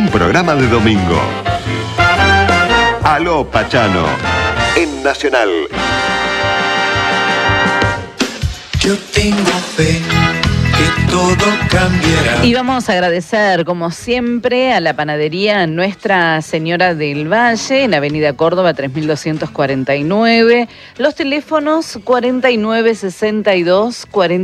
un programa de domingo. Aló Pachano, en Nacional. Yo tengo fe que todo cambiará. Y vamos a agradecer, como siempre, a la panadería Nuestra Señora del Valle, en Avenida Córdoba 3249. Los teléfonos 4962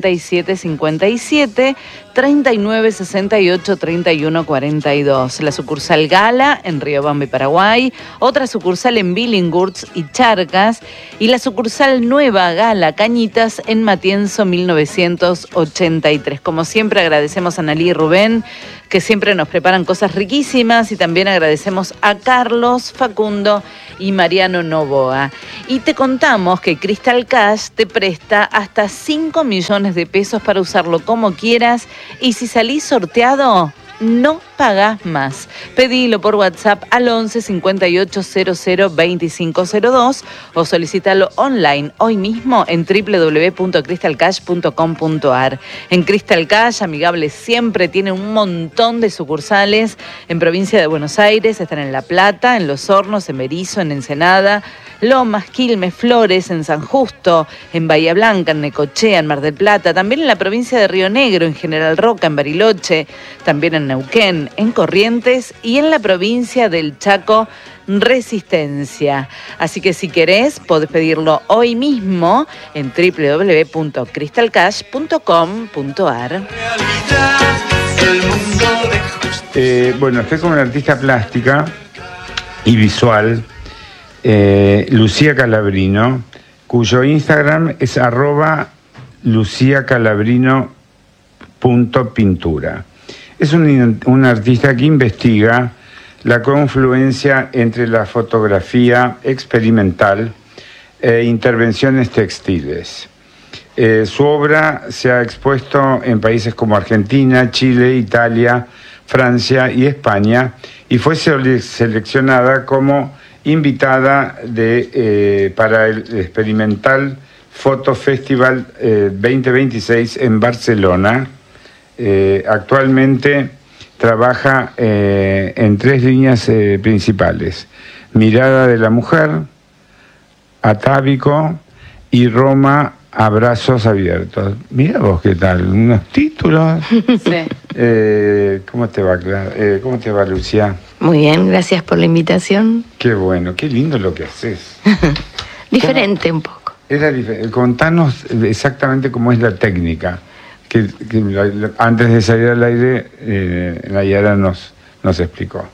4757, 3968 3142. La sucursal Gala en Riobamba y Paraguay, otra sucursal en Billinghurst y Charcas, y la sucursal Nueva Gala Cañitas en Matienzo 1983. Como siempre, agradecemos a Analí y Rubén, que siempre nos preparan cosas riquísimas, y también agradecemos a Carlos, Facundo y Mariano Novoa. Y te contamos que Crystal Cash te presta hasta 5 millones de pesos para usarlo como quieras, y si salís sorteado, no pagás más. Pedilo por WhatsApp al 11 58 00 2502 o solicítalo online hoy mismo en www.crystalcash.com.ar. En Crystal Cash, amigable siempre, tiene un montón de sucursales en provincia de Buenos Aires. Están en La Plata, en Los Hornos, en Berisso, en Ensenada, Lomas, Quilmes, Flores, en San Justo, en Bahía Blanca, en Necochea, en Mar del Plata, también en la provincia de Río Negro, en General Roca, en Bariloche, también en Neuquén, en Corrientes y en la provincia del Chaco, Resistencia. Así que si querés, podés pedirlo hoy mismo en www.crystalcash.com.ar. Bueno, estoy con una artista plástica y visual, Lucía Calabrino, cuyo Instagram es @luciacalabrino.pintura. Es un artista que investiga la confluencia entre la fotografía experimental e intervenciones textiles. Su obra se ha expuesto en países como Argentina, Chile, Italia, Francia y España, y fue seleccionada como invitada para el Experimental Photo Festival 2026 en Barcelona. Actualmente trabaja en 3 líneas principales: Mirada de la Mujer, Atávico y Roma, Abrazos Abiertos. Mira vos qué tal, unos títulos. Sí. ¿Cómo te va, ¿Cómo te va, Lucía? Muy bien, gracias por la invitación. Qué bueno, qué lindo lo que haces. Diferente un poco. Contanos exactamente cómo es la técnica. Que antes de salir al aire, Nayara nos explicó.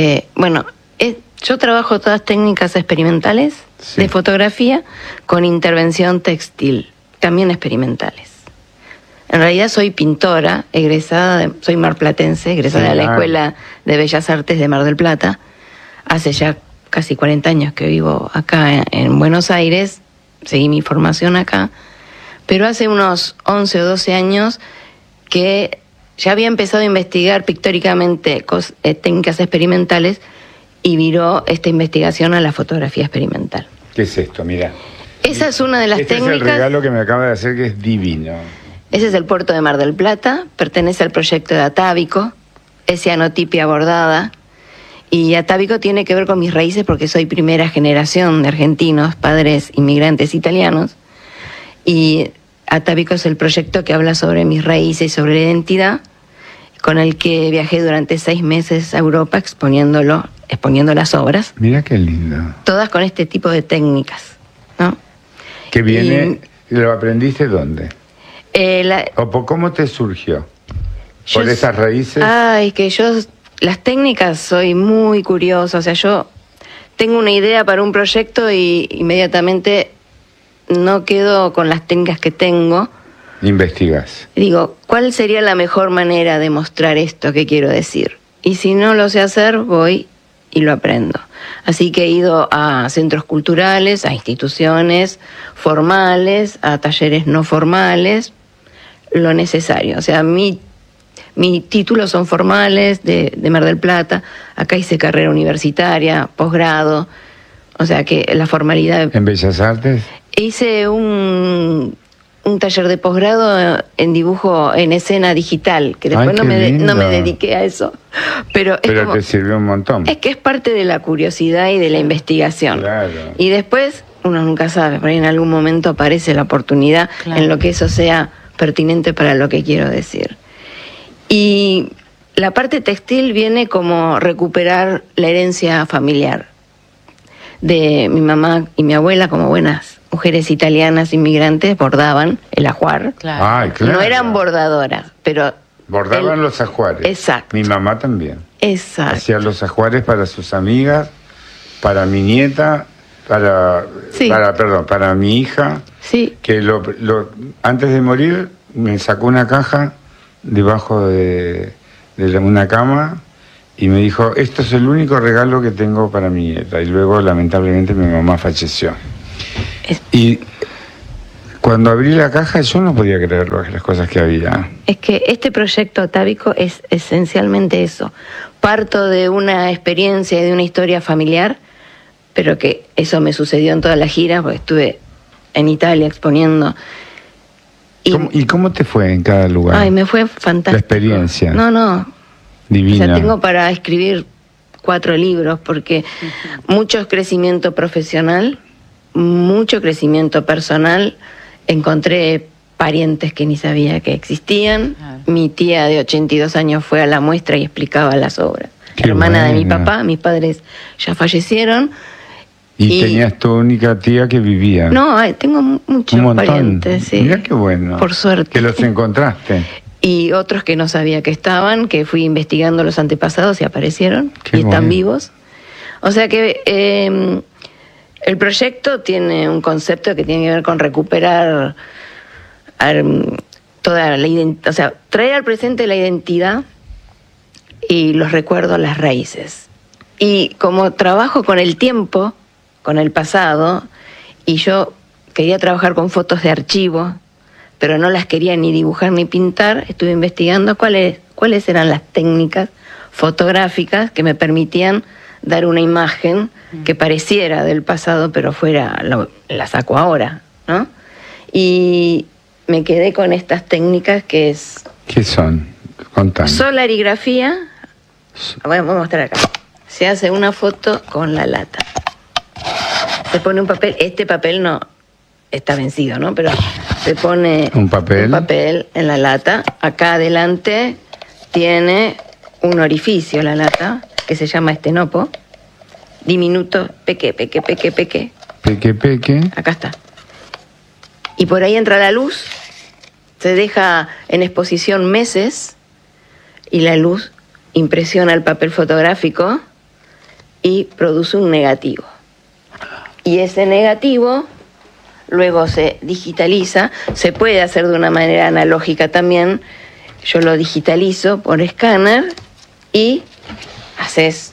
Yo trabajo todas técnicas experimentales, sí, de fotografía con intervención textil, también experimentales. En realidad soy pintora, soy marplatense, egresada de la Escuela de Bellas Artes de Mar del Plata. Hace ya casi 40 años que vivo acá en Buenos Aires, seguí mi formación acá, pero hace unos 11 o 12 años que ya había empezado a investigar pictóricamente técnicas experimentales, y viró esta investigación a la fotografía experimental. ¿Qué es esto? Mira. Esa es una de las técnicas. Es el regalo que me acaba de hacer, que es divino. Ese es el puerto de Mar del Plata, pertenece al proyecto de Atávico, es cianotipia bordada, y Atávico tiene que ver con mis raíces porque soy primera generación de argentinos, padres inmigrantes italianos, y Atávico es el proyecto que habla sobre mis raíces y sobre la identidad, con el que viajé durante 6 meses a Europa exponiendo las obras. Mira qué lindo. Todas con este tipo de técnicas, ¿no? Que viene, ¿lo aprendiste dónde? ¿Cómo te surgió? ¿Por esas raíces? Las técnicas, soy muy curiosa, o sea, yo tengo una idea para un proyecto y inmediatamente no quedo con las técnicas que tengo. Investigas. Digo, ¿cuál sería la mejor manera de mostrar esto que quiero decir? Y si no lo sé hacer, voy y lo aprendo. Así que he ido a centros culturales, a instituciones formales, a talleres no formales, lo necesario. O sea, mis títulos son formales de Mar del Plata, acá hice carrera universitaria, posgrado, o sea que la formalidad... ¿En Bellas Artes? Hice un un taller de posgrado en dibujo en escena digital, que después Ay, no qué me lindo. dediqué a eso. Pero Pero te sirvió un montón. es que es parte de la curiosidad y de la investigación. Claro. Y después, uno nunca sabe, por ahí en algún momento aparece la oportunidad Claro. en lo que eso sea pertinente para lo que quiero decir. Y la parte textil viene como recuperar la herencia familiar de mi mamá y mi abuela, como buenas mujeres italianas inmigrantes, bordaban el ajuar. Claro. Ay, claro. No eran bordadoras, pero... Bordaban los ajuares. Exacto. Mi mamá también. Exacto. Hacía los ajuares para sus amigas, para mi nieta, Sí. para mi hija, Sí, que antes de morir me sacó una caja debajo de una cama y me dijo, esto es el único regalo que tengo para mi nieta. Y luego, lamentablemente, mi mamá falleció. Es- Y cuando abrí la caja yo no podía creer las cosas que había. es que este proyecto atávico es esencialmente eso. Parto de una experiencia y de una historia familiar, pero que eso me sucedió en toda la gira, porque estuve en Italia exponiendo. ¿Y cómo te fue en cada lugar? Ay, me fue fantástico. La experiencia. No. Divina. O sea, tengo para escribir 4 libros, porque mucho crecimiento profesional, mucho crecimiento personal. Encontré parientes que ni sabía que existían. Claro. Mi tía de 82 años fue a la muestra y explicaba las obras. Qué Hermana de mi buena. papá, mis padres ya fallecieron. Y y- tenías tu única tía que vivía. No, tengo un muchos montón. parientes, sí. Mirá qué bueno. Por suerte. Que los encontraste. Y otros que no sabía que estaban, que fui investigando los antepasados y aparecieron Qué y están bueno. vivos. O sea que el proyecto tiene un concepto que tiene que ver con recuperar toda la identidad, o sea, traer al presente la identidad y los recuerdos, las raíces. Y como trabajo con el tiempo, con el pasado, y yo quería trabajar con fotos de archivo, pero no las quería ni dibujar ni pintar, estuve investigando cuáles eran las técnicas fotográficas que me permitían dar una imagen que pareciera del pasado, pero fuera, la saco ahora, ¿no? Y me quedé con estas técnicas que es ¿Qué son? Contame. solarigrafía. Voy a mostrar acá. Se hace una foto con la lata. Se pone un papel, este papel no está vencido, ¿no? Pero se pone Un papel. en la lata. Acá adelante tiene un orificio la lata, que se llama estenopo. Diminuto, peque. Peque. Acá está. Y por ahí entra la luz, se deja en exposición meses y la luz impresiona el papel fotográfico y produce un negativo. Y ese negativo luego se digitaliza, se puede hacer de una manera analógica también. Yo lo digitalizo por escáner y haces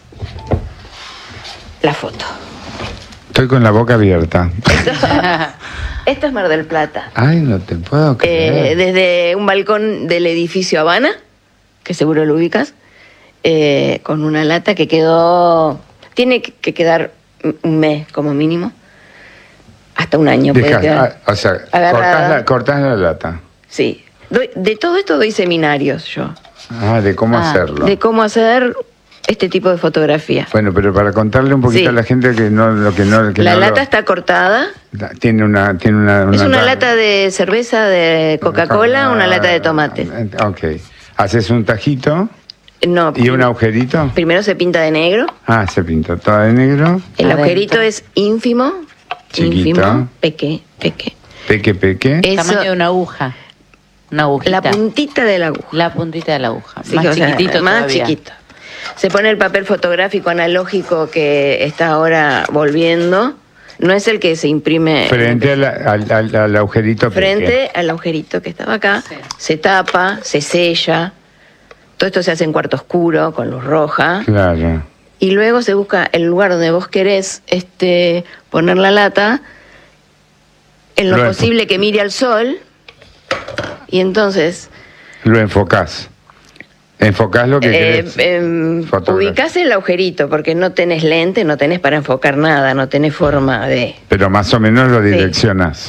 la foto. Estoy con la boca abierta. Esto es Mar del Plata. Ay, no te puedo creer. Desde un balcón del edificio Habana, que seguro lo ubicas, con una lata que quedó... Tiene que quedar un mes como mínimo, hasta un año puede quedar. O sea, Agarrada. cortás la lata. Sí. De todo esto doy seminarios yo, Ah, de cómo hacerlo. de cómo hacer este tipo de fotografía. Bueno, pero para contarle un poquito Sí. a la gente que no La lata está cortada. tiene una Es una lata de cerveza de Coca-Cola, una lata de tomate. Ok. Haces un tajito No, y un agujerito. primero se pinta de negro. Ah, se pinta toda de negro. El Adentro. agujerito es ínfimo. Chiquito. Ínfimo. Peque. Peque. Eso, Tamaño de una aguja. Una agujita. la puntita de la aguja. La puntita de la aguja. Sí, Más o sea, chiquitito más todavía. chiquito. Se pone el papel fotográfico analógico que está ahora volviendo. No es el que se imprime Frente al agujerito. frente al agujerito que estaba acá. Sí. Se tapa, se sella. Todo esto se hace en cuarto oscuro, con luz roja. Claro. Y luego se busca el lugar donde vos querés poner la lata, en lo Lo posible que mire al sol, y entonces Lo enfocás. Enfocás lo que querés. fotografiar. ubicás el agujerito, porque no tenés lente, no tenés para enfocar nada, no tenés forma de... Pero más o menos lo direccionás.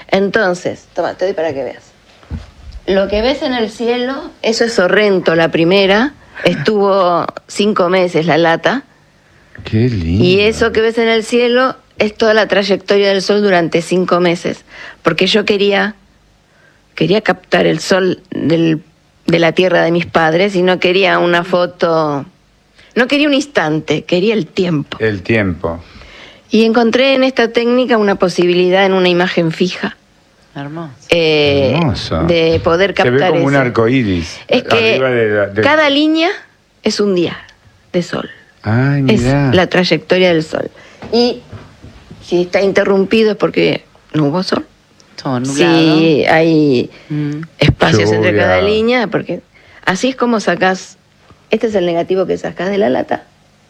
Entonces, toma, te doy para que veas. Lo que ves en el cielo, eso es Sorrento, la primera. Estuvo 5 meses la lata. Qué lindo. Y eso que ves en el cielo es toda la trayectoria del sol durante 5 meses. Porque yo quería captar el sol de la tierra de mis padres y no quería una foto, no quería un instante, quería el tiempo. El tiempo. Y encontré en esta técnica una posibilidad en una imagen fija. Hermoso. Hermoso. De poder captar Se ve como un eso. arco iris. Es que cada línea es un día de sol. Ay, Es mirá. la trayectoria del sol. Y si está interrumpido es porque no hubo sol. Todo nublado. Si hay espacios entre Lluvia. cada línea, porque así es como sacás. Este es el negativo que sacás de la lata.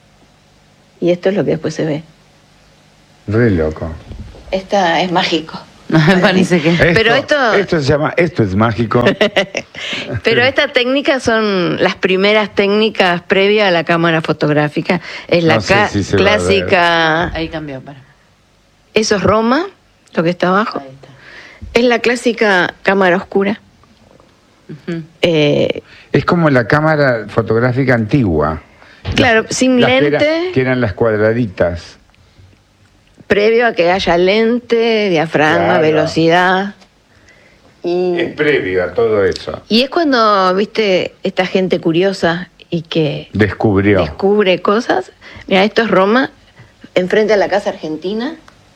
Y esto es lo que después se ve. Re loco. Esta es mágico. No me parece que... Pero esto se llama, esto es mágico. Pero esta técnica son las primeras técnicas previas a la cámara fotográfica. Es la No sé si se va a ver. clásica. Ahí cambió, para. Eso es Roma, lo que está abajo. Ahí está. Es la clásica cámara oscura. Ujú. Es como la cámara fotográfica antigua. Claro, sin Las lente, que eran las cuadraditas. previo a que haya lente, diafragma, Claro. velocidad. Es previo a todo eso. Y es cuando, viste, esta gente curiosa y que Descubrió. descubre cosas. Mira, esto es Roma, enfrente a la Casa Argentina,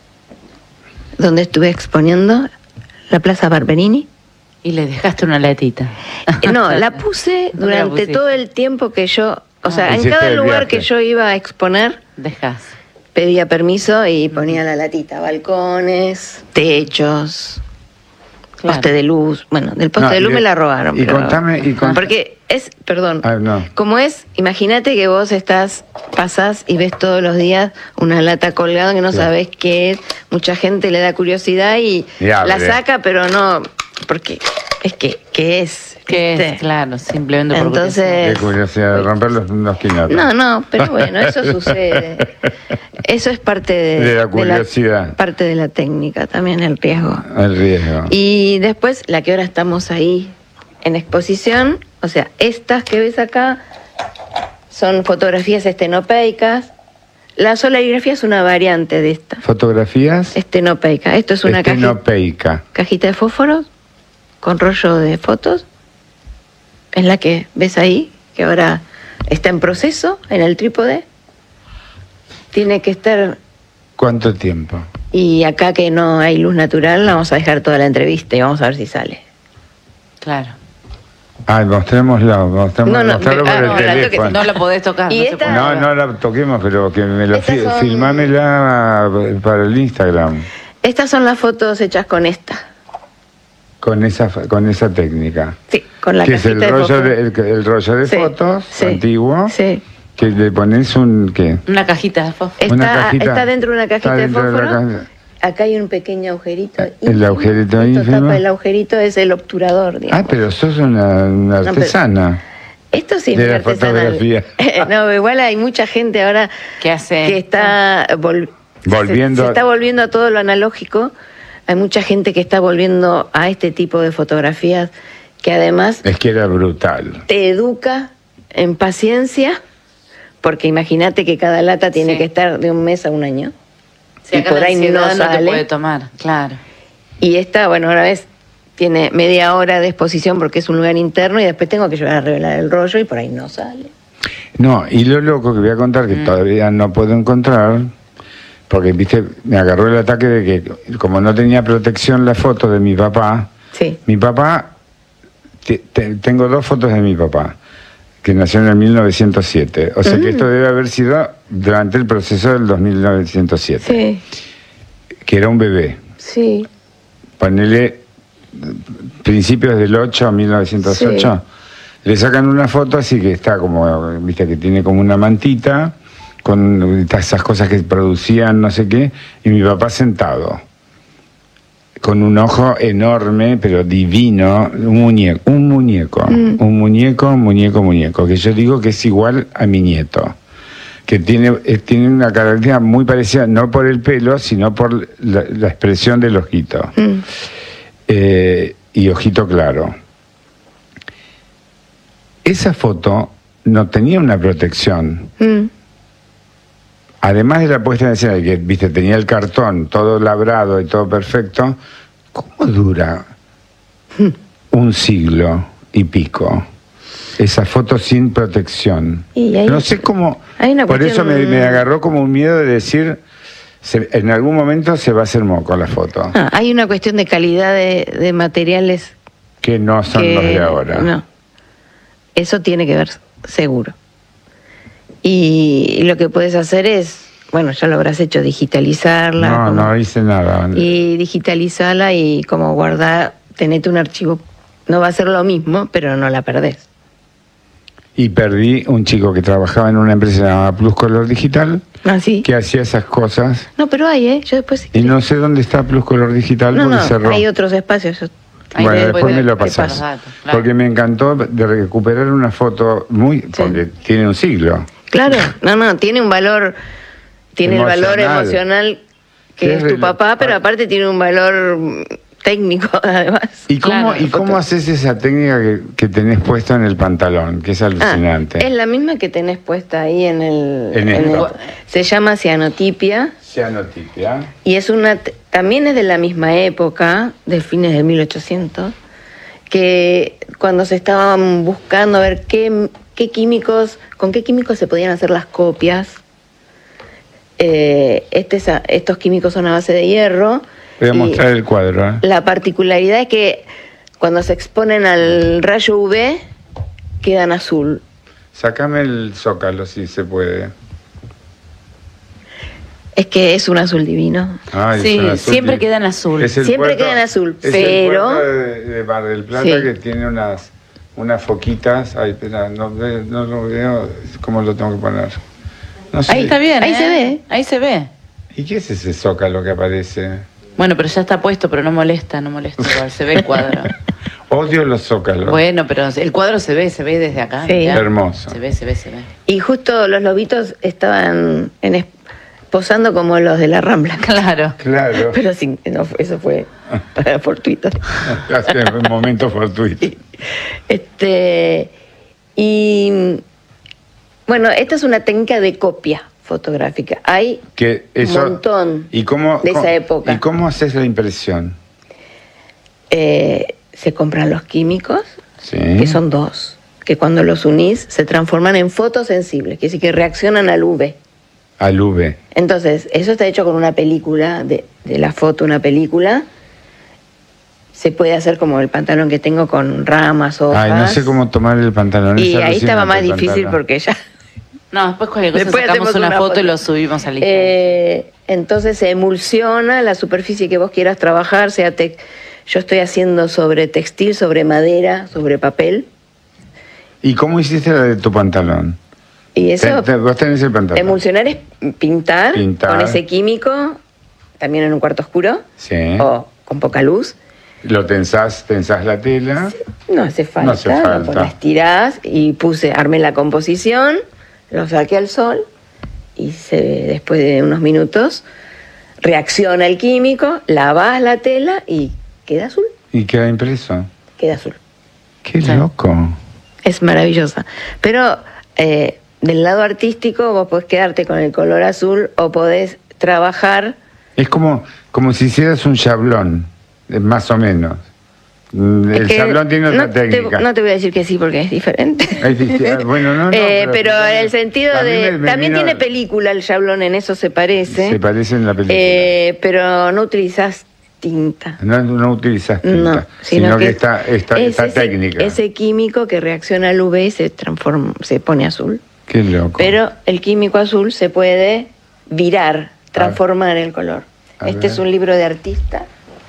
donde estuve exponiendo, la Plaza Barberini. Y le dejaste una latita. No, la puse ¿Dónde la durante pusiste? todo el tiempo que yo, o sea, en Hiciste cada el lugar viaje. que yo iba a exponer, Dejás. pedía permiso y ponía la latita. Balcones, techos, Claro. poste de luz. Bueno, del poste No, de luz y- me la robaron. y contame- Porque es, perdón, Ah, no. como es, imagínate que vos pasás y ves todos los días una lata colgada que no Claro. sabés qué es. Mucha gente le da curiosidad y Ya, la veré. saca, pero no, porque es que, ¿qué es? Que ¿Viste? es, claro, simplemente porque Entonces- Qué curiosidad de romper los quinotes. No, pero bueno, eso sucede. Eso es parte De la curiosidad. parte de la técnica, también el riesgo. El riesgo. Y después, la que ahora estamos ahí en exposición, o sea, estas que ves acá son fotografías estenopeicas. La solarigrafía es una variante de esta, Fotografías estenopeica. Esto es una estenopeica. cajita de fósforos con rollo de fotos. Es la que ves ahí, que ahora está en proceso en el trípode. Tiene que estar, ¿Cuánto tiempo? y acá que no hay luz natural, la vamos a dejar toda la entrevista y vamos a ver si sale. Claro. Ah, mostrémoslo, mostrarlo No, por el no, la toques, teléfono. No la podés tocar. Y no se esta- puede No, tocar. no la toquemos, pero que me lo Estas son- filmámela para el Instagram Estas son las fotos hechas con esta. con esa técnica. Sí, con la Que es cajita el de rollo fósforo. el rollo de Sí, fotos sí, antiguo, Sí. que le pones un ¿qué? Una cajita de fósforo. Una Está, cajita. está dentro de una cajita Está de dentro de la fósforo. caja. Acá hay un pequeño agujerito. El ínfimo. agujerito Esto ínfimo. tapa el agujerito, es el obturador, digamos. Ah, pero sos una pero- artesana. Esto sí es de muy la artesanal. fotografía. No, igual hay mucha gente ahora ¿Qué hace? que está Volviendo se a- está volviendo a todo lo analógico. Hay mucha gente que está volviendo a este tipo de fotografías que además Es que era brutal. te educa en paciencia, porque imagínate que cada lata tiene Sí. que estar de 1 mes a 1 año. Si y acá por la ahí no ansiedad no te sale. puede tomar, claro. Y esta, bueno, ahora ves, tiene media hora de exposición porque es un lugar interno y después tengo que llevar a revelar el rollo y por ahí no sale. No, y lo loco que voy a contar, que todavía no puedo encontrar, porque, viste, me agarró el ataque de que, como no tenía protección la foto de mi papá, Sí. mi papá, tengo 2 fotos de mi papá, que nació en el 1907, o sea que esto debe haber sido durante el proceso del 1907, Sí, que era un bebé, sí. ponele principios del 8 a 1908, le sacan una foto así que está como, viste, que tiene como una mantita, con esas cosas que producían no sé qué, y mi papá sentado, con un ojo enorme, pero divino, un muñeco, que yo digo que es igual a mi nieto. que tiene una característica muy parecida, no por el pelo, sino por la expresión del ojito. Y ojito claro. Esa foto no tenía una protección. Además de la puesta en escena, que viste, tenía el cartón todo labrado y todo perfecto, ¿cómo dura un siglo y pico esa foto sin protección? No sé cómo. Por eso me agarró como un miedo de decir, en algún momento se va a hacer moco la foto. Hay una cuestión de calidad de materiales que no son los de ahora. No. Eso tiene que ver, seguro. Y lo que puedes hacer es, bueno, ya lo habrás hecho, digitalizarla. No hice nada. Y digitalizarla y como guardar, tenete un archivo. No va a ser lo mismo, pero no la perdés. Y perdí un chico que trabajaba en una empresa llamada Plus Color Digital, ¿sí? Que hacía esas cosas. No, pero hay, yo después... Y no sé dónde está Plus Color Digital porque cerró. Hay otros espacios. Bueno, después me lo pasás. Claro. Porque me encantó de recuperar una foto porque tiene un siglo. Claro, tiene un valor, tiene el valor emocional que es tu papá, pero aparte tiene un valor técnico además. ¿Y cómo haces esa técnica que tenés puesta en el pantalón, que es alucinante? Es la misma que tenés puesta ahí en el se llama cianotipia. Cianotipia. Y es también es de la misma época, de fines de 1800, que cuando se estaban buscando a ver con qué químicos se podían hacer las copias. Estos químicos son a base de hierro. Voy a mostrar el cuadro. La particularidad es que cuando se exponen al rayo UV quedan azul. Sácame el zócalo si se puede. Es que es un azul divino. Sí, siempre quedan azul. Siempre quedan azul, es pero... el de Mar del Plata que tiene unas foquitas. Ay, espera, no lo veo. ¿Cómo lo tengo que poner? No sé. Ahí está bien, Ahí se ve. Ahí se ve. ¿Y qué es ese zócalo que aparece? Bueno, pero ya está puesto, pero no molesta igual, se ve el cuadro. Odio los zócalos. Bueno, pero el cuadro se ve desde acá. Sí. Hermoso. Se ve. Y justo los lobitos estaban posando como los de la Rambla. Claro. Pero eso fue fortuito. Un momento fortuito. Y bueno, esta es una técnica de copia fotográfica. Hay un montón de esa época. ¿Y cómo haces la impresión? Se compran los químicos, que son dos, que cuando los unís se transforman en fotosensibles, que sí que reaccionan al UV. Al UV. Entonces, eso está hecho con una película, de la foto, una película. Se puede hacer como el pantalón que tengo con ramas, hojas. No sé cómo tomar el pantalón. Y ahí estaba más difícil porque ya... No, después cualquier cosa sacamos una foto y lo subimos al Instagram. Entonces se emulsiona la superficie que vos quieras trabajar, yo estoy haciendo sobre textil, sobre madera, sobre papel. ¿Y cómo hiciste la de tu pantalón? Y eso, vos tenés el pantalón. Emulsionar es pintar con ese químico, también en un cuarto oscuro, o con poca luz. ¿Lo tensás la tela? Sí, no hace falta. Lo estirás y armé la composición, lo saqué al sol y después de unos minutos reacciona el químico, lavás la tela y queda azul. ¿Y queda impreso? Queda azul. ¡Qué loco! Es maravillosa. Pero del lado artístico vos podés quedarte con el color azul o podés trabajar... Es como si hicieras un chablón, más o menos. El chablón tiene otra técnica. No te voy a decir que sí porque es diferente. Bueno, no, pero en el sentido también tiene película el chablón, en eso se parece. Se parece en la película. Pero no utilizás tinta. No utilizas tinta, sino que esta técnica. Ese químico que reacciona al UV se pone azul. Qué loco. Pero el químico azul se puede virar, transformar el color. Este es un libro de artista.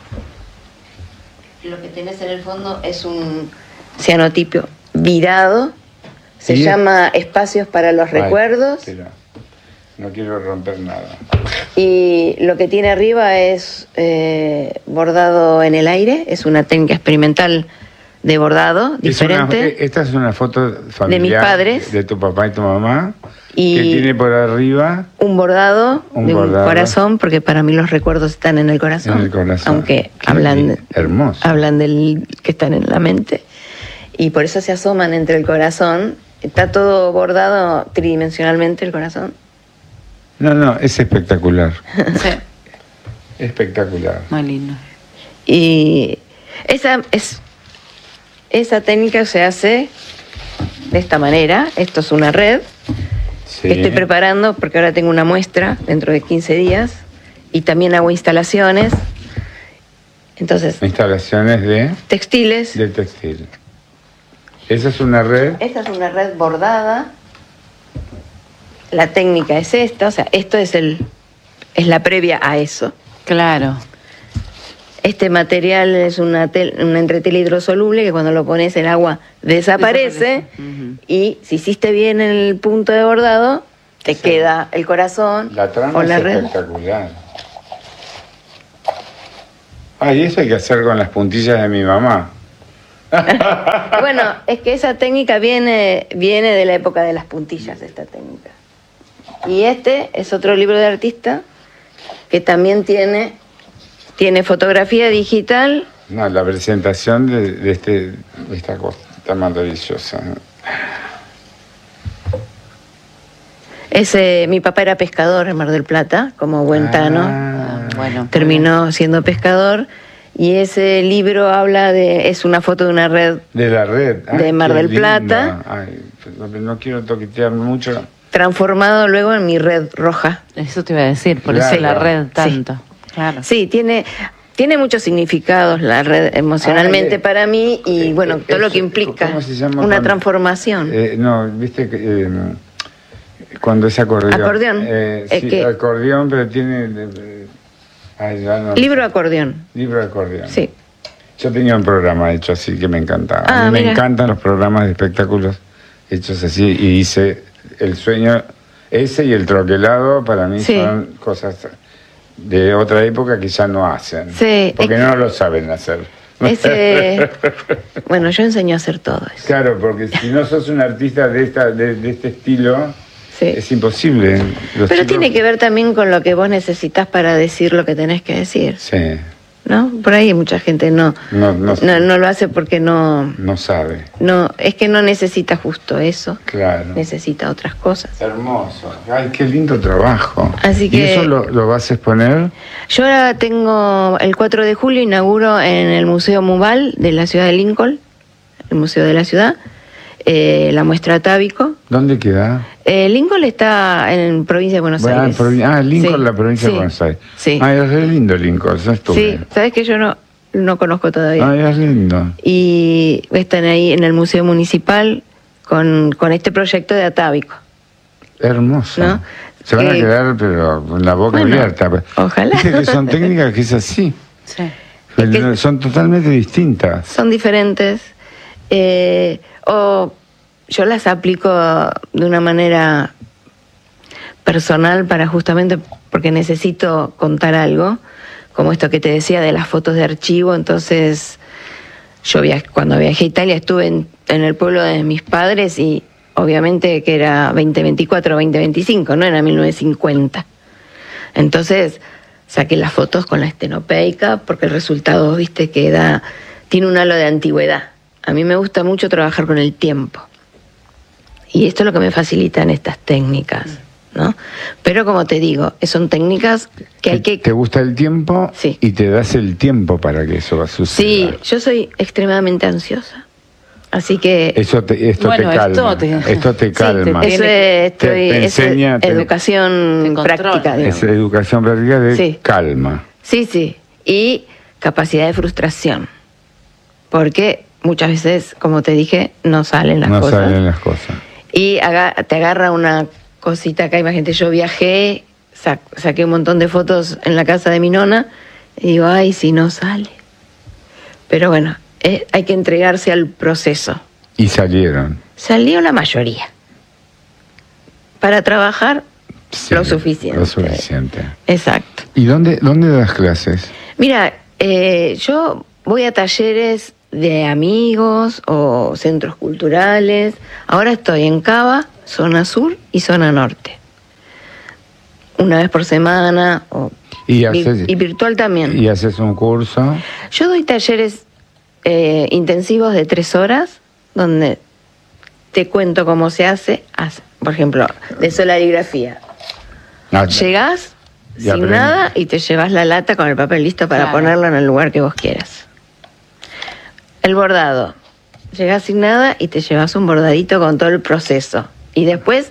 Lo que tenés en el fondo es un cianotipio virado. Se llama Espacios para los Recuerdos. Pero no quiero romper nada. Y lo que tiene arriba es bordado en el aire. Es una técnica experimental de bordado diferente. Esta es una foto familiar de mis padres, de tu papá y tu mamá, y que tiene por arriba un bordado de un corazón, porque para mí los recuerdos están en el corazón, aunque hablan del que están en la mente, y por eso se asoman entre el corazón. Está todo bordado tridimensionalmente el corazón. No, es espectacular. Sí. Espectacular. Muy lindo. Y esa técnica se hace de esta manera. Esto es una red que estoy preparando porque ahora tengo una muestra dentro de 15 días y también hago instalaciones. Entonces, instalaciones de textiles. De textil. Esa es una red. Esta es una red bordada. La técnica es esta, o sea, esto es la previa a eso. Claro. Este material es una entretela hidrosoluble que cuando lo pones en agua desaparece. Uh-huh. Y si hiciste bien el punto de bordado, te queda el corazón la trama o la es red. Espectacular. Y eso hay que hacer con las puntillas de mi mamá. Bueno, es que esa técnica viene de la época de las puntillas, esta técnica. Y este es otro libro de artista que también tiene fotografía digital. No, la presentación de esta cosa está maravillosa. Mi papá era pescador en Mar del Plata, como buen tano. Bueno, terminó siendo pescador. Y ese libro es una foto de una red. De la red. De Mar del Plata. No quiero toquetear mucho. Transformado luego en mi red roja. Eso te iba a decir, por eso la red tanto. Sí, claro. Sí, tiene muchos significados la red emocionalmente para mí y bueno, todo lo que implica una transformación. No, viste que cuando es acordeón. Acordeón. Sí, acordeón, pero tiene... Libro acordeón. Libro acordeón. Sí. Yo tenía un programa hecho así que me encantaba. A mí me encantan los programas de espectáculos hechos así y hice El Sueño, ese y El Troquelado, para mí son cosas de otra época que ya no hacen. Sí. Porque no lo saben hacer. Bueno, yo enseño a hacer todo eso. Claro, porque si no sos un artista de este estilo... Sí. Es imposible. Pero tiene que ver también con lo que vos necesitas para decir lo que tenés que decir. Sí. ¿No? Por ahí mucha gente no lo hace porque no sabe. No, es que no necesita justo eso. Claro. Necesita otras cosas. Hermoso. Ay, qué lindo trabajo. Así que, ¿y eso lo vas a exponer? Yo ahora tengo el 4 de julio inauguro en el Museo Muval de la ciudad de Lincoln, el Museo de la Ciudad. La muestra Atávico. ¿Dónde queda? Lincoln está en provincia de Buenos Aires. Lincoln, sí, la provincia de Buenos Aires. Sí. Es lindo Lincoln, yo estuve. Sí, sabes que yo no conozco todavía. Es lindo. Y están ahí en el Museo Municipal con este proyecto de Atávico. Hermoso. ¿No? Se van a quedar pero con la boca abierta. Ojalá. Dice que son técnicas que es así. Sí. Son totalmente distintas. Son diferentes. O yo las aplico de una manera personal para justamente porque necesito contar algo, como esto que te decía de las fotos de archivo. Entonces yo cuando viajé a Italia estuve en el pueblo de mis padres y obviamente que era 2024 o 2025, no era 1950. Entonces saqué las fotos con la estenopeica porque el resultado, viste, que tiene un halo de antigüedad. A mí me gusta mucho trabajar con el tiempo. Y esto es lo que me facilitan estas técnicas, ¿no? Pero como te digo, son técnicas que hay que... ¿Te gusta el tiempo? Sí. Y te das el tiempo para que eso suceda. Sí, yo soy extremadamente ansiosa. Así que... Esto te calma. Esto te calma. Sí, te enseña... Es educación práctica, digamos. Es educación práctica de calma. Sí. Y capacidad de frustración. Porque muchas veces, como te dije, no salen las cosas. No salen las cosas. Y te agarra una cosita acá. Imagínate, yo viajé, saqué un montón de fotos en la casa de mi nona y digo, ay, si no sale. Pero bueno, hay que entregarse al proceso. ¿Y salieron? Salió la mayoría. Para trabajar, lo suficiente. Lo suficiente. Exacto. ¿Y dónde das clases? Mira, yo voy a talleres de amigos o centros culturales. Ahora estoy en Cava, zona sur y zona norte. Una vez por semana y virtual también. ¿Y haces un curso? Yo doy talleres intensivos de 3 horas donde te cuento cómo se hace. Por ejemplo, de solarigrafía. Llegás sin nada y te llevas la lata con el papel listo para ponerlo en el lugar que vos quieras. El bordado. Llegás sin nada y te llevas un bordadito con todo el proceso. Y después,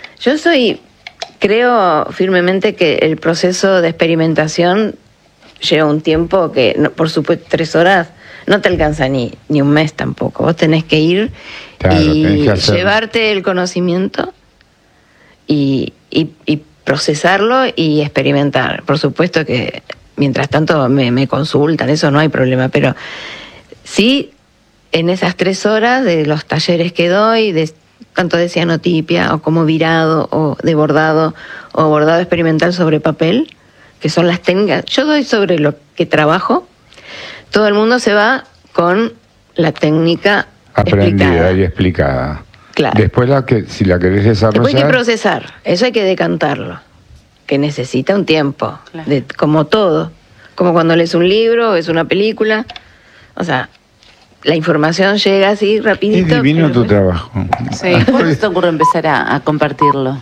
creo firmemente que el proceso de experimentación lleva un tiempo que, no, por supuesto, 3 horas no te alcanza ni un mes tampoco. Vos tenés que ir y llevarte el conocimiento y procesarlo y experimentar. Por supuesto que mientras tanto me consultan, eso no hay problema, pero sí en esas 3 horas de los talleres que doy, tanto de cianotipia o como virado o de bordado o bordado experimental sobre papel, que son las técnicas, yo doy sobre lo que trabajo, todo el mundo se va con la técnica aprendida y explicada. Claro. Después si la querés desarrollar... Después hay que procesar, eso hay que decantarlo, que necesita un tiempo, como todo, como cuando lees un libro o ves una película, o sea, la información llega así rapidito. Es divino tu trabajo. Sí. ¿Cuándo se te ocurre empezar a compartirlo?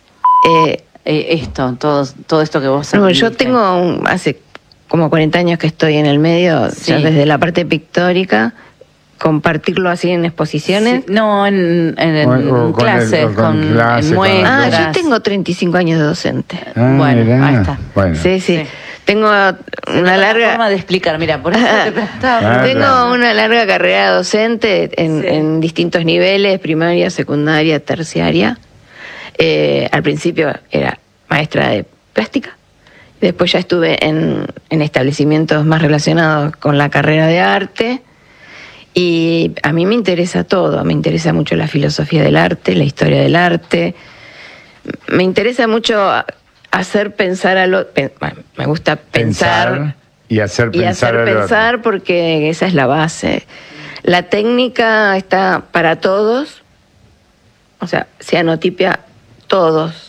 Todo esto que vos... No, yo tengo hace como 40 años que estoy en el medio, ya desde la parte pictórica, compartirlo así en exposiciones. Sí, no, en clases, en muestras. Yo tengo 35 años de docente. Bueno, ahí está. Bueno. Sí. Tengo una larga forma de explicar, mira, por eso te preguntaba. Tengo una larga carrera docente en distintos niveles, primaria, secundaria, terciaria. Al principio era maestra de plástica. Después ya estuve en establecimientos más relacionados con la carrera de arte. Y a mí me interesa todo. Me interesa mucho la filosofía del arte, la historia del arte. Me interesa mucho hacer pensar me gusta pensar y hacer pensar porque esa es la base. La técnica está para todos, o sea, cianotipia, todos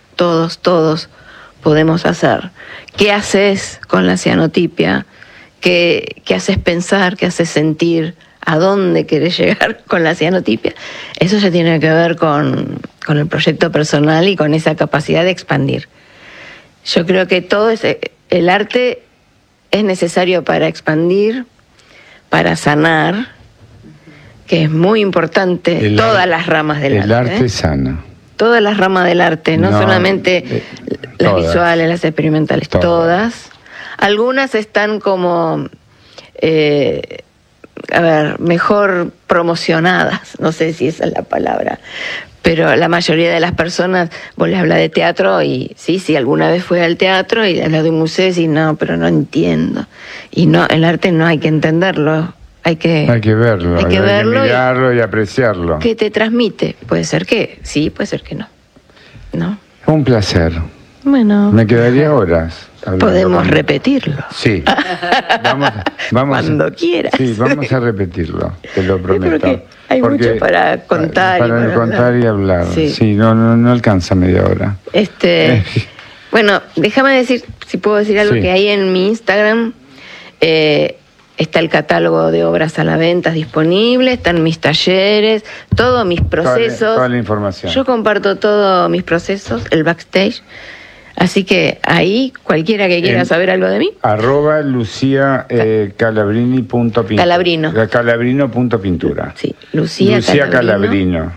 podemos hacer. ¿Qué haces con la cianotipia? ¿Qué haces pensar? ¿Qué haces sentir? ¿A dónde querés llegar con la cianotipia? Eso ya tiene que ver con el proyecto personal y con esa capacidad de expandir. Yo creo que el arte es necesario para expandir, para sanar, que es muy importante, todas las ramas del arte. El arte sana. Todas las ramas del arte, no solamente las visuales, las experimentales, todas. Algunas están como, mejor promocionadas, no sé si esa es la palabra, pero la mayoría de las personas, vos les hablas de teatro y sí, alguna vez fue al teatro y hablas de un museo y decís, no, pero no entiendo. Y no, el arte no hay que entenderlo, hay que verlo, hay que mirarlo y apreciarlo. ¿Qué te transmite? Puede ser que sí, puede ser que no. ¿No? Un placer. Bueno. Me quedaría horas. Podemos repetirlo. Sí. Vamos cuando quieras. Sí, vamos a repetirlo, te lo prometo. Hay mucho para contar. Para contar y hablar. Sí, no alcanza media hora. Bueno, déjame decir, si puedo decir algo, que ahí en mi Instagram está el catálogo de obras a la venta disponible, están mis talleres, todos mis procesos. Toda la información. Yo comparto todos mis procesos, el backstage. Así que ahí, cualquiera que quiera saber algo de mí. @luciacalabrini.pintura. Calabrino.pintura. Sí, Lucía Calabrino.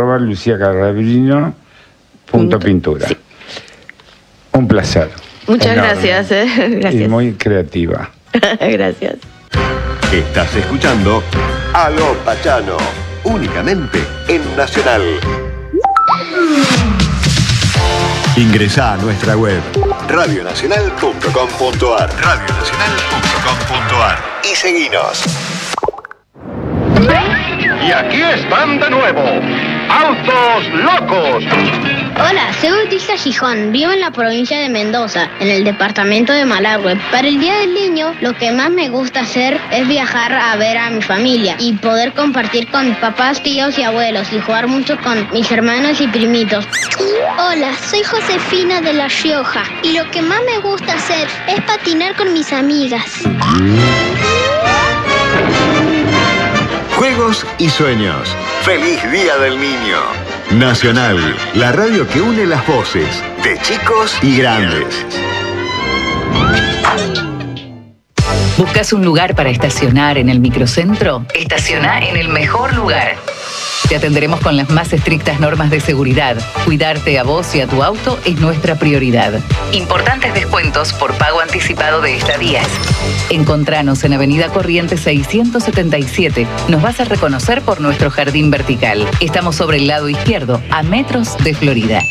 @luciacalabrino.pintura. Sí. Un placer. Muchas gracias. Gracias. Y muy creativa. Gracias. Estás escuchando Aló Pachano, únicamente en Nacional. Ingresá a nuestra web radionacional.com.ar y seguinos. Y aquí están de nuevo, Autos Locos. Hola, ¿sé bautizar? Patricia Gijón, vivo en la provincia de Mendoza, en el departamento de Malargüe. Para el Día del Niño, lo que más me gusta hacer es viajar a ver a mi familia y poder compartir con mis papás, tíos y abuelos y jugar mucho con mis hermanos y primitos. Hola, soy Josefina de La Rioja y lo que más me gusta hacer es patinar con mis amigas. Juegos y sueños. ¡Feliz Día del Niño! Nacional, la radio que une las voces de chicos y grandes. ¿Buscas un lugar para estacionar en el microcentro? Estaciona en el mejor lugar. Te atenderemos con las más estrictas normas de seguridad. Cuidarte a vos y a tu auto es nuestra prioridad. Importantes descuentos por pago anticipado de estadías. Encontranos en Avenida Corrientes 677. Nos vas a reconocer por nuestro jardín vertical. Estamos sobre el lado izquierdo, a metros de Florida.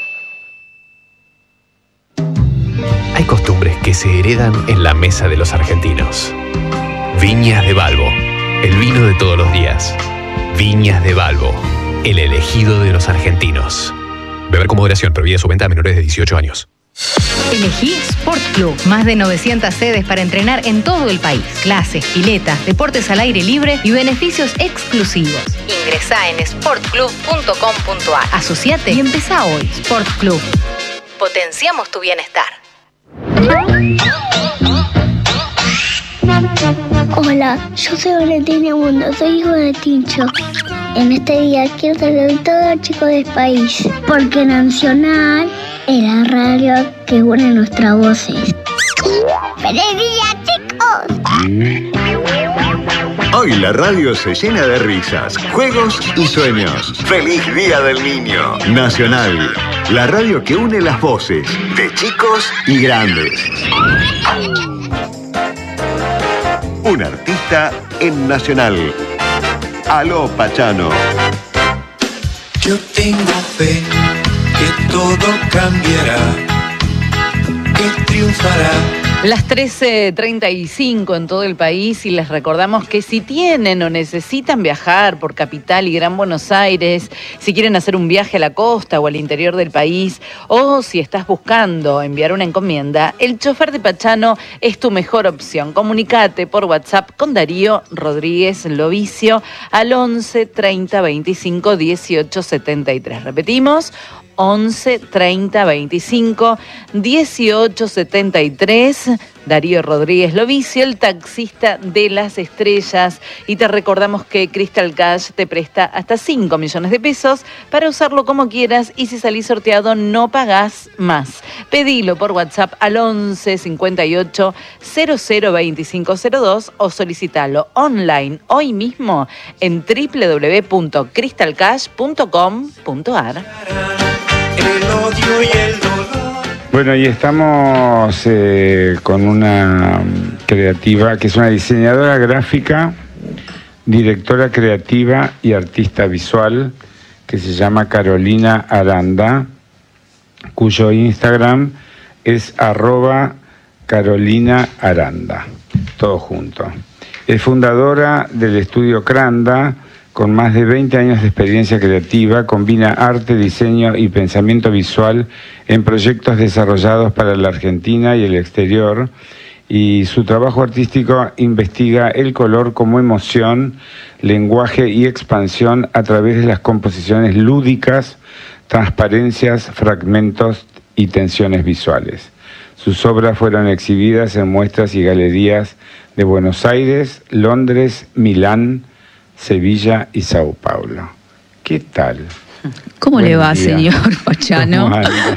Hay costumbres que se heredan en la mesa de los argentinos. Viñas de Balbo, el vino de todos los días. Viñas de Balbo, el elegido de los argentinos. Beber con moderación, prohibida su venta a menores de 18 años. Elegí Sport Club. Más de 900 sedes para entrenar en todo el país. Clases, piletas, deportes al aire libre y beneficios exclusivos. Ingresá en sportclub.com.ar. Asociate y empezá hoy. Sport Club. Potenciamos tu bienestar. Hola, yo soy Valentina Mundo, soy hijo de Tincho. En este día quiero saludar a todos los chicos del país, porque Nacional es la radio que une nuestras voces. ¡Feliz día, chicos! Hoy la radio se llena de risas, juegos y sueños. ¡Feliz Día del Niño! Nacional, la radio que une las voces de chicos y grandes. Un artista en Nacional. Aló, Pachano. Yo tengo fe que todo cambiará, que triunfará. Las 13:35 en todo el país y les recordamos que si tienen o necesitan viajar por Capital y Gran Buenos Aires, si quieren hacer un viaje a la costa o al interior del país, o si estás buscando enviar una encomienda, el chofer de Pachano es tu mejor opción. Comunicate por WhatsApp con Darío Rodríguez Lovicio al 11 30 25 18 73. Repetimos, 11 30 25 18 73. Darío Rodríguez Lovicio, el taxista de las estrellas. Y te recordamos que Crystal Cash te presta hasta 5 millones de pesos para usarlo como quieras y si salís sorteado no pagás más. Pedilo por WhatsApp al 11 58 00 25 02 o solicitalo online hoy mismo en www.crystalcash.com.ar. El odio y el dolor. Bueno, y estamos con una creativa que es una diseñadora gráfica, directora creativa y artista visual que se llama Carolina Aranda, cuyo Instagram es @Carolina Aranda, todo junto. Es fundadora del estudio Cranda. Con más de 20 años de experiencia creativa, combina arte, diseño y pensamiento visual en proyectos desarrollados para la Argentina y el exterior, y su trabajo artístico investiga el color como emoción, lenguaje y expansión a través de las composiciones lúdicas, transparencias, fragmentos y tensiones visuales. Sus obras fueron exhibidas en muestras y galerías de Buenos Aires, Londres, Milán, Sevilla y Sao Paulo. ¿Qué tal? ¿Cómo le va, señor Pachano?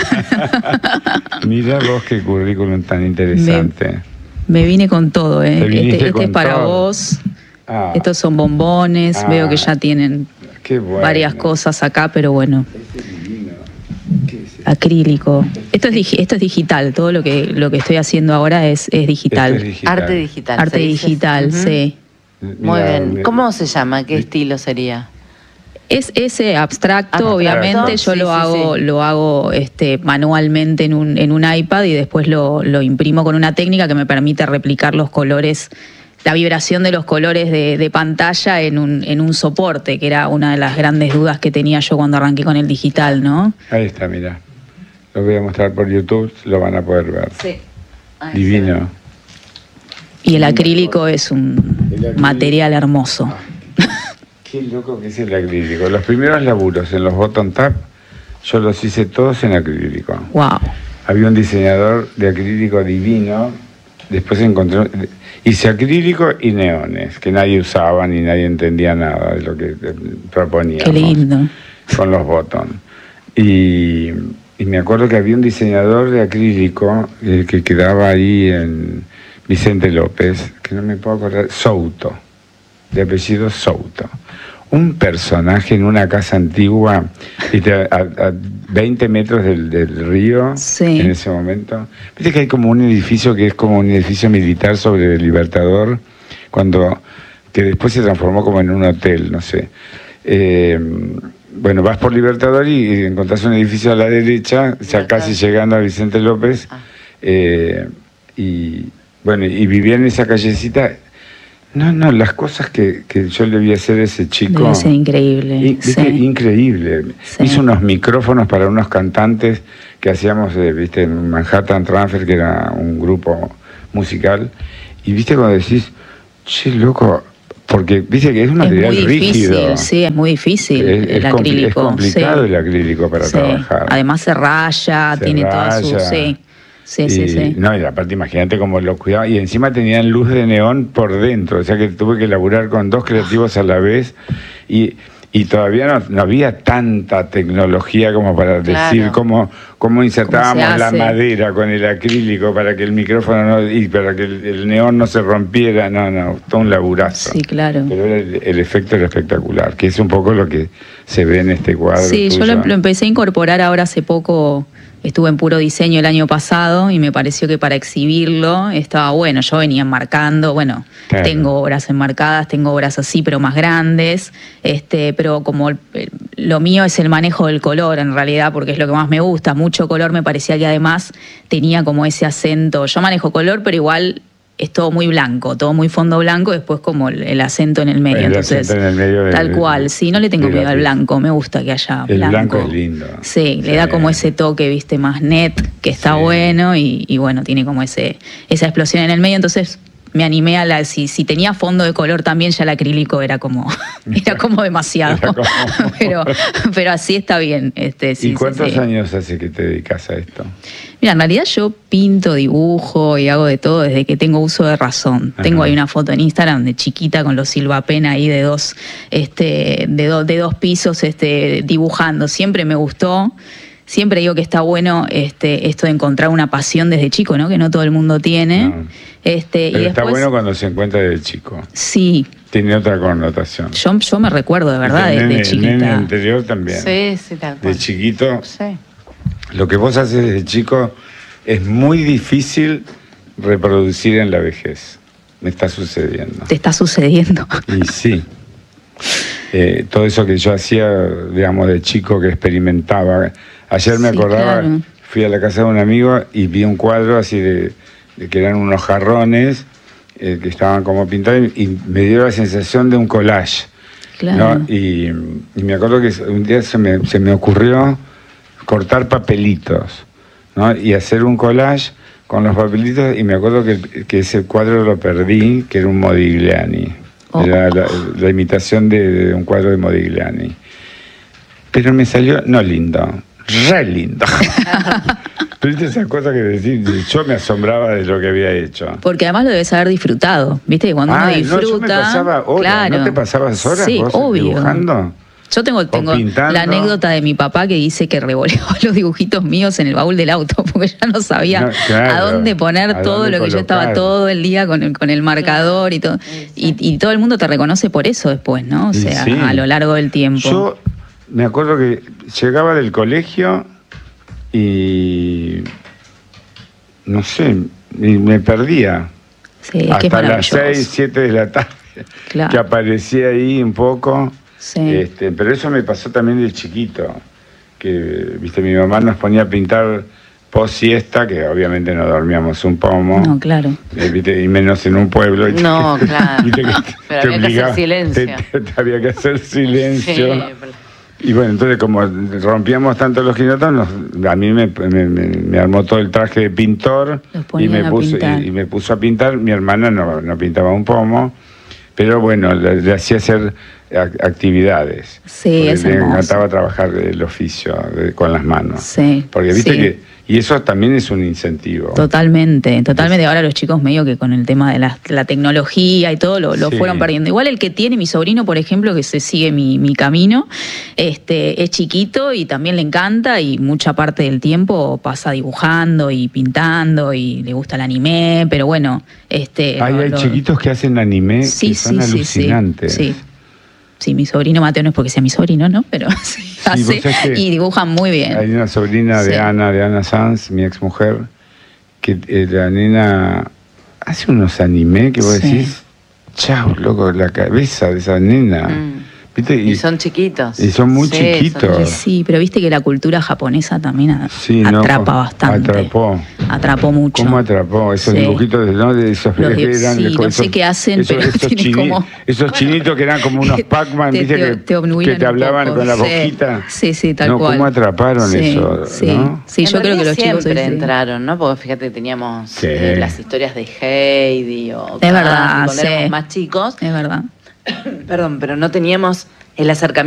Mira vos qué currículum tan interesante. Me vine con todo, ¿eh? Este es para todo. vos. Estos son bombones. Veo que ya tienen varias cosas acá, pero bueno. Acrílico. Esto es digital. Todo lo que estoy haciendo ahora es digital. Arte digital. Arte digital, sí. Muy bien. ¿Cómo se llama? ¿Qué estilo sería? Es ese abstracto, obviamente. Yo lo hago manualmente en un iPad y después lo imprimo con una técnica que me permite replicar los colores, la vibración de los colores de pantalla en un soporte, que era una de las grandes dudas que tenía yo cuando arranqué con el digital, ¿no? Ahí está, mirá. Lo voy a mostrar por YouTube, lo van a poder ver. Sí. Ahí Divino. Y el acrílico es un material hermoso. Qué loco que es el acrílico. Los primeros laburos en los bottom tap, yo los hice todos en acrílico. Wow. Había un diseñador de acrílico divino. Después hice acrílico y neones, que nadie usaba ni nadie entendía nada de lo que proponíamos. Qué lindo. Con los bottom. Y me acuerdo que había un diseñador de acrílico que quedaba ahí en Vicente López, que no me puedo acordar, Souto, de apellido Souto. Un personaje en una casa antigua, a 20 metros del río, en ese momento. Viste que hay como un edificio que es como un edificio militar sobre el Libertador, que después se transformó como en un hotel, no sé. Bueno, vas por Libertador y encontrás un edificio a la derecha, ya casi llegando a Vicente López, y vivía en esa callecita. No, las cosas que yo le vi hacer a ese chico... Debe ser increíble. Increíble. Sí. Hizo unos micrófonos para unos cantantes que hacíamos, viste, en Manhattan Transfer, que era un grupo musical, y viste cuando decís, che, loco... Porque viste que es un material rígido. Sí, es muy difícil el acrílico. Es complicado el acrílico para trabajar. Además se raya, tiene toda su... Sí. No, y aparte imagínate cómo lo cuidaba. Y encima tenían luz de neón por dentro. O sea que tuve que laburar con 2 creativos a la vez. Y todavía no había tanta tecnología como para decir cómo insertábamos la madera con el acrílico para que el micrófono y para que el neón no se rompiera. No, todo un laburazo. Sí, claro. Pero el efecto era espectacular, que es un poco lo que se ve en este cuadro. Sí, tuyo. Yo lo empecé a incorporar ahora hace poco. Estuve en Puro Diseño el año pasado y me pareció que para exhibirlo estaba bueno. Yo venía enmarcando, claro. Tengo obras enmarcadas, tengo obras así, pero más grandes. Pero como lo mío es el manejo del color en realidad, porque es lo que más me gusta. Mucho color, me parecía que además tenía como ese acento. Yo manejo color, pero igual es todo muy blanco, todo muy fondo blanco, después como el acento en el medio. Entonces, en el medio tal cual, sí, no le tengo miedo al blanco, me gusta que haya blanco. El blanco es lindo. Sí, le da como ese toque, viste, más net, que está bueno, y bueno, tiene como esa explosión en el medio, entonces me animé a si tenía fondo de color también, ya el acrílico era como demasiado. Pero así está bien. ¿Y cuántos años hace que te dedicas a esto? Mira, en realidad yo pinto, dibujo y hago de todo desde que tengo uso de razón. Ajá. Tengo ahí una foto en Instagram de chiquita con los Silvapen ahí de dos pisos dibujando. Siempre me gustó. Siempre digo que está bueno esto de encontrar una pasión desde chico, ¿no? Que no todo el mundo tiene. No. Pero y después, está bueno cuando se encuentra desde chico. Sí. Tiene otra connotación. Yo me recuerdo de verdad de chiquita. En el anterior también. Sí, tal cual. De chiquito. Sí. Lo que vos haces desde chico es muy difícil reproducir en la vejez. Me está sucediendo. ¿Te está sucediendo? Y sí. Todo eso que yo hacía, digamos, de chico, que experimentaba. Ayer me acordaba, claro. Fui a la casa de un amigo y vi un cuadro así de que eran unos jarrones que estaban como pintados y me dio la sensación de un collage. Claro. ¿No? Y me acuerdo que un día se me ocurrió cortar papelitos, ¿no? Y hacer un collage con los papelitos, y me acuerdo que ese cuadro lo perdí, que era un Modigliani. Era la imitación de un cuadro de Modigliani. Pero me salió, no lindo, re lindo. ¿Viste esas cosas que decís? Yo me asombraba de lo que había hecho. Porque además lo debes haber disfrutado, ¿viste? Que cuando uno disfruta... yo me pasaba horas, claro. ¿No te pasabas horas sí, vos obvio. Dibujando? Yo tengo la anécdota de mi papá que dice que revoleaba los dibujitos míos en el baúl del auto porque ya no sabía a dónde poner todo lo que yo estaba todo el día con el marcador y todo. Y todo el mundo te reconoce por eso después, ¿no? O sea, a lo largo del tiempo. Yo me acuerdo que llegaba del colegio y no sé, y me perdía. Sí, hasta las 6, 7 de la tarde, claro. Que aparecía ahí un poco. Sí. Pero eso me pasó también de chiquito, que viste, mi mamá nos ponía a pintar post siesta, que obviamente no dormíamos un pomo. No, claro. ¿Viste? Y menos en un pueblo. No, claro. ¿Viste? Pero había que hacer silencio. Te había que hacer silencio. Sí, Y bueno, entonces como rompíamos tanto los quinotos, a mí me armó todo el traje de pintor y me puso a pintar. Mi hermana no pintaba un pomo, pero bueno, le hacía hacer actividades. Sí, es le hermoso. encantaba trabajar el oficio con las manos. Sí. Porque viste que... Y eso también es un incentivo. Totalmente. Ahora los chicos medio que con el tema de la tecnología y todo lo fueron perdiendo. Igual el que tiene mi sobrino, por ejemplo, que se sigue mi camino, es chiquito y también le encanta y mucha parte del tiempo pasa dibujando y pintando y le gusta el anime, pero bueno... hay chiquitos que hacen anime que son alucinantes. Sí, mi sobrino Mateo no es porque sea mi sobrino, ¿no? Pero hace y dibujan muy bien. Hay una sobrina de Ana Sanz, mi exmujer, que la nena hace unos anime que vos decís, chau, loco, la cabeza de esa nena. ¿Viste? Y son chiquitos. Y son muy chiquitos. Sí, pero viste que la cultura japonesa también atrapa bastante. Atrapó mucho. ¿Cómo atrapó? Esos dibujitos de esos no sé qué hacen, pero tienen como... Esos chinitos que eran como unos Pac-Man, ¿viste? Que te hablaban con la boquita. Sí, tal cual. ¿Cómo atraparon eso? ¿no? Sí, yo creo que los chicos siempre entraron, ¿no? Porque fíjate, teníamos las historias de Heidi o es verdad, cuando éramos más chicos. Es verdad. Perdón, pero no teníamos el acercamiento